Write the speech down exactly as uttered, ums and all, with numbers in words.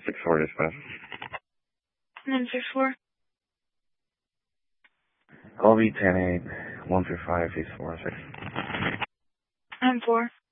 six four dispatch. one six four. L V ten eight, one three five, eight four six. one four.